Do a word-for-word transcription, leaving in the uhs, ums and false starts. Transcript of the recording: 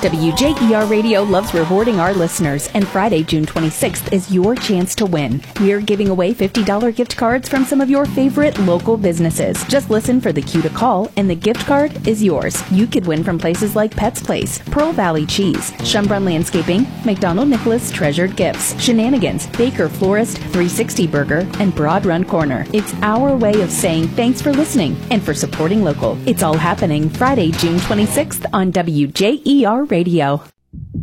W J E R Radio loves rewarding our listeners, and Friday, June twenty-sixth is your chance to win. We're giving away fifty dollars gift cards from some of your favorite local businesses. Just listen for the cue to call, and the gift card is yours. You could win from places like Pet's Place, Pearl Valley Cheese, Schumbrun Landscaping, McDonald Nicholas Treasured Gifts, Shenanigans, Baker Florist, three sixty Burger, and Broad Run Corner. It's our way of saying thanks for listening and for supporting local. It's all happening Friday, June twenty-sixth on W J E R Radio.